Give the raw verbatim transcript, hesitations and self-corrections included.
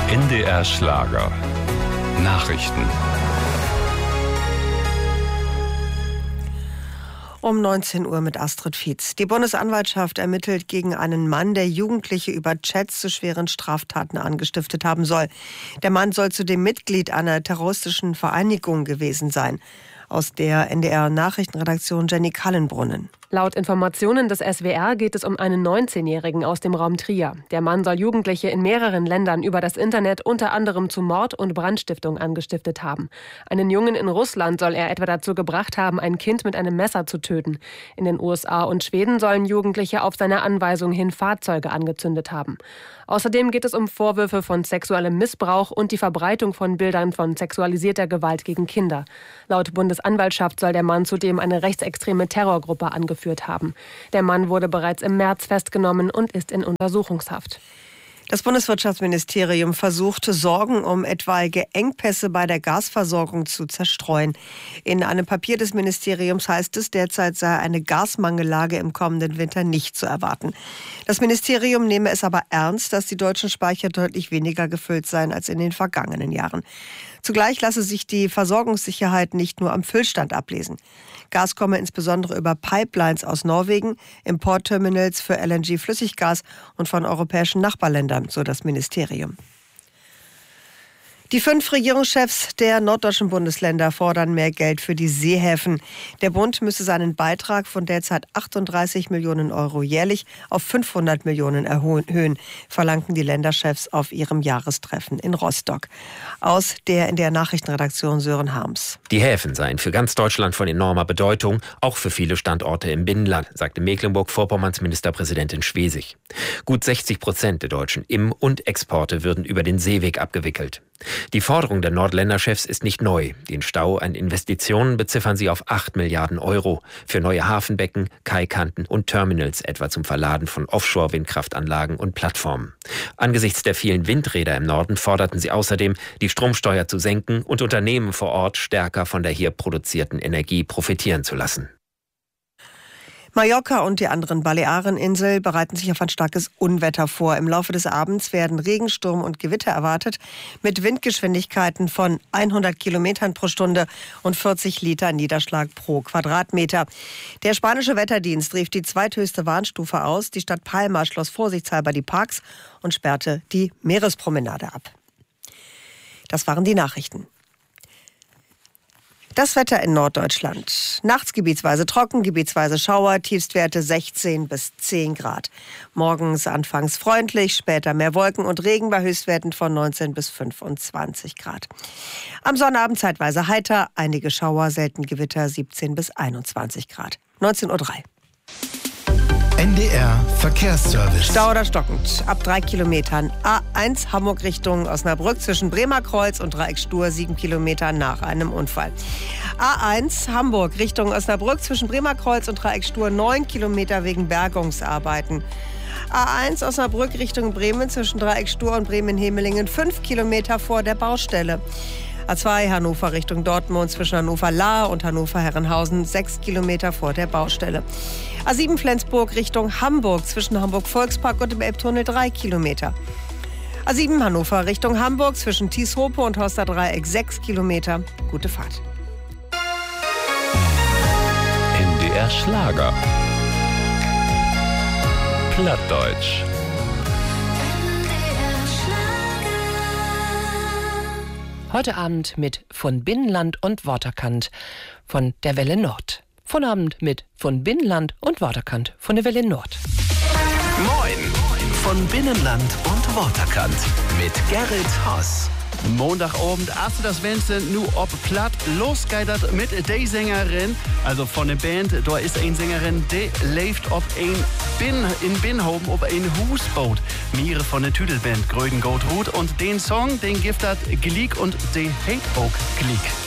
N D R Schlager. Nachrichten. Um neunzehn Uhr mit Astrid Fietz. Die Bundesanwaltschaft ermittelt gegen einen Mann, der Jugendliche über Chats zu schweren Straftaten angestiftet haben soll. Der Mann soll zudem Mitglied einer terroristischen Vereinigung gewesen sein. Aus der N D R-Nachrichtenredaktion Jenny Kallenbrunnen. Laut Informationen des S W R geht es um einen neunzehnjährigen aus dem Raum Trier. Der Mann soll Jugendliche in mehreren Ländern über das Internet unter anderem zu Mord und Brandstiftung angestiftet haben. Einen Jungen in Russland soll er etwa dazu gebracht haben, ein Kind mit einem Messer zu töten. In den U S A und Schweden sollen Jugendliche auf seine Anweisung hin Fahrzeuge angezündet haben. Außerdem geht es um Vorwürfe von sexuellem Missbrauch und die Verbreitung von Bildern von sexualisierter Gewalt gegen Kinder. Laut Bundesanwaltschaft soll der Mann zudem eine rechtsextreme Terrorgruppe angeführt haben. Der Mann wurde bereits im März festgenommen und ist in Untersuchungshaft. Das Bundeswirtschaftsministerium versucht, Sorgen um etwaige Engpässe bei der Gasversorgung zu zerstreuen. In einem Papier des Ministeriums heißt es, derzeit sei eine Gasmangellage im kommenden Winter nicht zu erwarten. Das Ministerium nehme es aber ernst, dass die deutschen Speicher deutlich weniger gefüllt seien als in den vergangenen Jahren. Zugleich lasse sich die Versorgungssicherheit nicht nur am Füllstand ablesen. Gas komme insbesondere über Pipelines aus Norwegen, Importterminals für L N G-Flüssiggas und von europäischen Nachbarländern, so das Ministerium. Die fünf Regierungschefs der norddeutschen Bundesländer fordern mehr Geld für die Seehäfen. Der Bund müsse seinen Beitrag von derzeit achtunddreißig Millionen Euro jährlich auf fünfhundert Millionen erhöhen, verlangten die Länderchefs auf ihrem Jahrestreffen in Rostock. Aus der in der Nachrichtenredaktion Sören Harms. Die Häfen seien für ganz Deutschland von enormer Bedeutung, auch für viele Standorte im Binnenland, sagte Mecklenburg-Vorpommerns Ministerpräsidentin Schwesig. Gut sechzig Prozent der deutschen Im- und Exporte würden über den Seeweg abgewickelt. Die Forderung der Nordländerchefs ist nicht neu. Den Stau an Investitionen beziffern sie auf acht Milliarden Euro für neue Hafenbecken, Kaikanten und Terminals, etwa zum Verladen von Offshore-Windkraftanlagen und Plattformen. Angesichts der vielen Windräder im Norden forderten sie außerdem, die Stromsteuer zu senken und Unternehmen vor Ort stärker von der hier produzierten Energie profitieren zu lassen. Mallorca und die anderen Baleareninseln bereiten sich auf ein starkes Unwetter vor. Im Laufe des Abends werden Regen, Sturm und Gewitter erwartet mit Windgeschwindigkeiten von hundert Kilometern pro Stunde und vierzig Liter Niederschlag pro Quadratmeter. Der spanische Wetterdienst rief die zweithöchste Warnstufe aus. Die Stadt Palma schloss vorsichtshalber die Parks und sperrte die Meerespromenade ab. Das waren die Nachrichten. Das Wetter in Norddeutschland. Nachts gebietsweise trocken, gebietsweise Schauer, Tiefstwerte sechzehn bis zehn Grad. Morgens anfangs freundlich, später mehr Wolken und Regen bei Höchstwerten von neunzehn bis fünfundzwanzig Grad. Am Sonnabend zeitweise heiter, einige Schauer, selten Gewitter, siebzehn bis einundzwanzig Grad. neunzehn Uhr drei. N D R Verkehrsservice. Stau oder stockend. Ab drei Kilometern. A eins Hamburg Richtung Osnabrück zwischen Bremerkreuz und Dreiecksstur, sieben Kilometer nach einem Unfall. A eins Hamburg Richtung Osnabrück zwischen Bremerkreuz und Dreiecksstur, neun Kilometer wegen Bergungsarbeiten. A eins Osnabrück Richtung Bremen zwischen Dreiecksstur und Bremen-Hemelingen, fünf Kilometer vor der Baustelle. A zwei Hannover Richtung Dortmund zwischen Hannover-Lahr und Hannover-Herrenhausen, sechs Kilometer vor der Baustelle. A sieben Flensburg Richtung Hamburg zwischen Hamburg-Volkspark und dem Elbtunnel, drei Kilometer. A sieben Hannover Richtung Hamburg zwischen Tieshope und Horster Dreieck, sechs Kilometer. Gute Fahrt. N D R Schlager. Plattdeutsch. Heute Abend mit Von Binnenland und Waterkant von der Welle Nord. Von Abend mit Von Binnenland und Waterkant von der Welle Nord. Moin von Binnenland und Waterkant mit Gerrit Haas. Montagabend, hast du das Wennste nu ob platt losgeitert mit der Sängerin, also von der Band, da ist eine Sängerin, die lebt ob ein Bin, in Binhoven, ob ein Husboot. Mire von der Tüdelband Gröden Goat Ruth und den Song, den gibt hat Glick und die Hate auch Glick.